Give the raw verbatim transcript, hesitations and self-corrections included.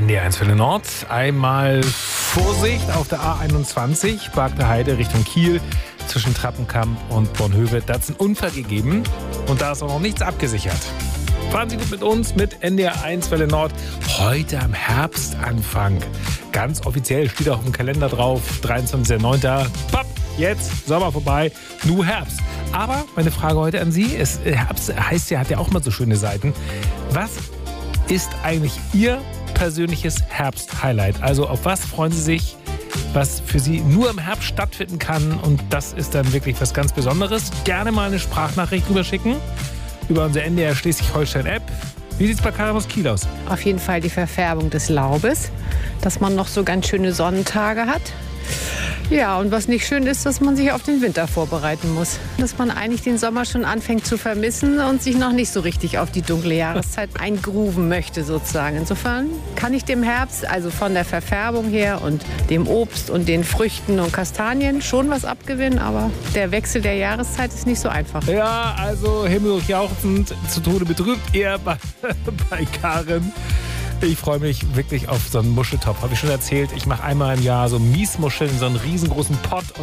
N D R eins Welle Nord. Einmal Vorsicht auf der A einundzwanzig, Bargter Heide Richtung Kiel, zwischen Trappenkamp und Bornhöve. Da hat es einen Unfall gegeben und da ist auch noch nichts abgesichert. Fahren Sie gut mit uns mit N D R eins Welle Nord. Heute am Herbstanfang. Ganz offiziell steht auch im Kalender drauf, dreiundzwanzigster neunter Papp, jetzt Sommer vorbei, nur Herbst. Aber meine Frage heute an Sie ist, Herbst heißt ja, hat ja auch mal so schöne Seiten. Was ist eigentlich Ihr persönliches Herbst-Highlight? Also auf was freuen Sie sich, was für Sie nur im Herbst stattfinden kann? Und das ist dann wirklich was ganz Besonderes. Gerne mal eine Sprachnachricht rüberschicken über unsere N D R Schleswig-Holstein-App. Wie sieht es bei Karin aus Kiel aus? Auf jeden Fall die Verfärbung des Laubes, dass man noch so ganz schöne Sonnentage hat. Ja, und was nicht schön ist, dass man sich auf den Winter vorbereiten muss. Dass man eigentlich den Sommer schon anfängt zu vermissen und sich noch nicht so richtig auf die dunkle Jahreszeit eingrooven möchte sozusagen. Insofern kann ich dem Herbst, also von der Verfärbung her und dem Obst und den Früchten und Kastanien schon was abgewinnen, aber der Wechsel der Jahreszeit ist nicht so einfach. Ja, also himmelhochjauchzend, zu Tode betrübt, eher bei, bei Karin. Ich freue mich wirklich auf so einen Muscheltopf. Habe ich schon erzählt, ich mache einmal im Jahr so Miesmuscheln in so einen riesengroßen Pott